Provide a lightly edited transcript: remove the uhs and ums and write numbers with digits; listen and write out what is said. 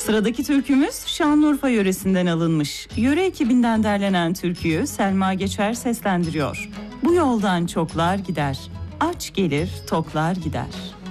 Sıradaki türkümüz Şanlıurfa yöresinden alınmış. Yöre ekibinden derlenen türküyü Selma Geçer seslendiriyor. Bu yoldan çoklar gider, aç gelir toklar gider.